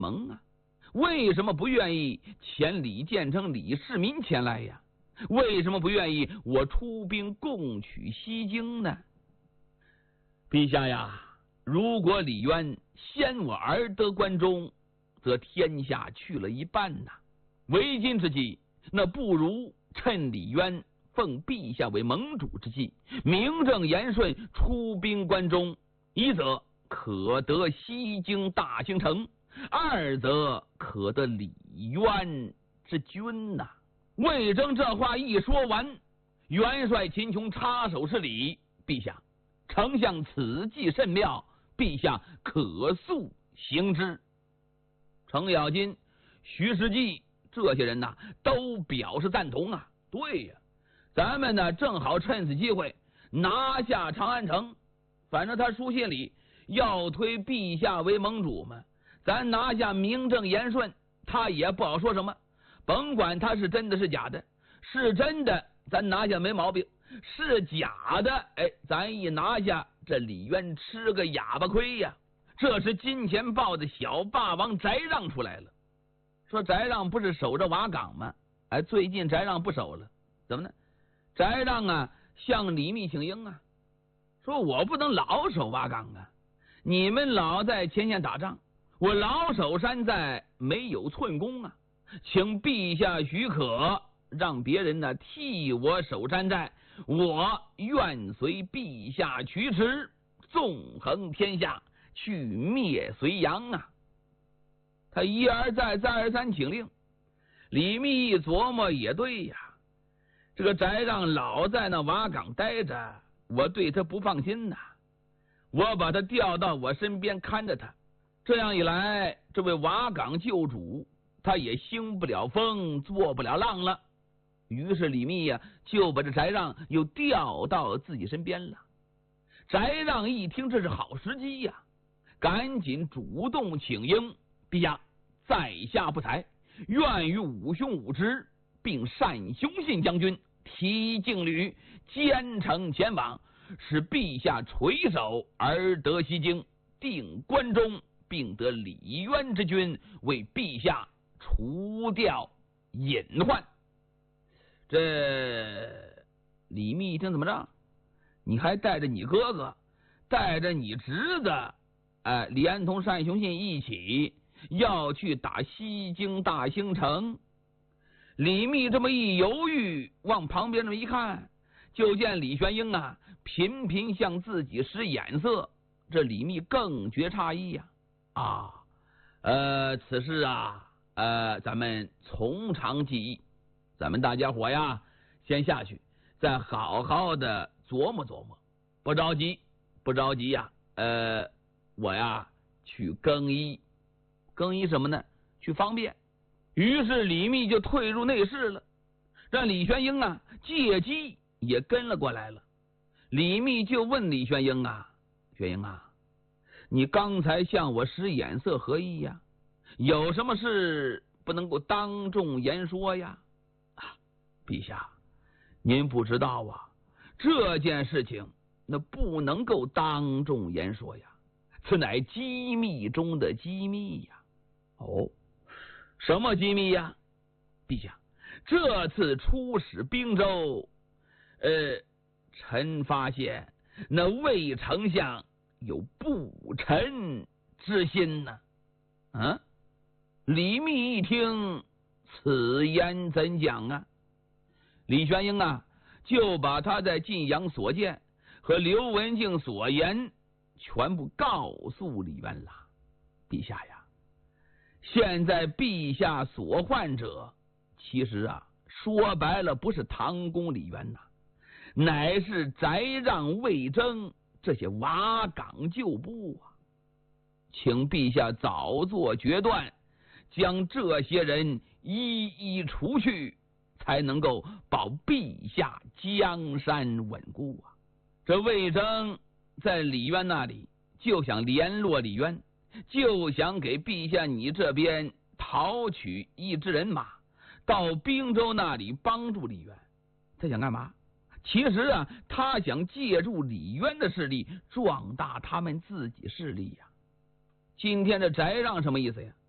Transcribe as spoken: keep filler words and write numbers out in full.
蒙啊，为什么不愿意遣李建成、李世民前来呀？为什么不愿意我出兵攻取西京呢？陛下呀，如果李渊先我而得关中，则天下去了一半呐。为今之计，那不如趁李渊奉陛下为盟主之际，名正言顺出兵关中，一则可得西京大兴城，二则可得李渊之军呐、啊。魏征这话一说完，元帅秦琼插手施礼：“陛下，丞相此计甚妙，陛下可速行之。”程咬金、徐世绩这些人呐、啊，都表示赞同啊。对呀、啊，咱们呢正好趁此机会拿下长安城。反正他书信里要推陛下为盟主嘛，咱拿下名正言顺，他也不好说什么。甭管他是真的是假的，是真的咱拿下没毛病，是假的，哎，咱一拿下，这李渊吃个哑巴亏呀。这时金钱豹的小霸王翟让出来了，说翟让不是守着瓦岗吗？哎，最近翟让不守了，怎么呢？翟让啊向李密请缨啊，说我不能老守瓦岗啊，你们老在前线打仗，我老守山寨没有寸功啊，请陛下许可，让别人呢替我守山寨，我愿随陛下驱驰，纵横天下，去灭隋炀啊！他一而再，再而三请令。李密一琢磨，也对呀，这个翟让老在那瓦岗待着，我对他不放心呐、啊。我把他调到我身边看着他，这样一来，这位瓦岗旧主他也兴不了风，做不了浪了。于是李密呀、啊，就把这翟让又调到自己身边了。翟让一听这是好时机呀、啊，赶紧主动请缨：“陛下，在下不才，愿与五兄武职，并单雄信将军提劲旅兼程前往，使陛下垂手而得西京，定关中，并得李渊之军，为陛下除掉隐患。”这李密一听，怎么着？你还带着你哥哥，带着你侄子，哎，连同单雄信一起要去打西京大兴城。李密这么一犹豫，往旁边这么一看，就见李玄英啊频频向自己使眼色。这李密更觉诧异呀、啊！啊，呃，此事啊，呃，咱们从长计议。咱们大家伙呀，先下去，再好好的琢磨琢磨。不着急，不着急呀。呃，我呀去更衣，更衣什么呢？去方便。于是李密就退入内室了，让李玄英啊借机也跟了过来了。李密就问李玄英啊：“玄英啊，你刚才向我使眼色何意呀？有什么事不能够当众言说呀？”啊，陛下，您不知道啊，这件事情那不能够当众言说呀，此乃机密中的机密呀。哦，什么机密呀？陛下，这次出使滨州，呃，臣发现那魏丞相有不臣之心呢。啊，李密一听，此言怎讲啊？李玄英啊，就把他在晋阳所见和刘文静所言全部告诉李渊了。陛下呀，现在陛下所患者，其实啊，说白了不是唐公李渊呐、啊，乃是翟让、魏征这些瓦岗旧部啊。请陛下早做决断，将这些人一一除去，才能够保陛下江山稳固啊！这魏征在李渊那里就想联络李渊，就想给陛下你这边讨取一支人马，到滨州那里帮助李渊。他想干嘛？其实啊，他想借助李渊的势力，壮大他们自己势力呀、啊。今天的翟让什么意思呀？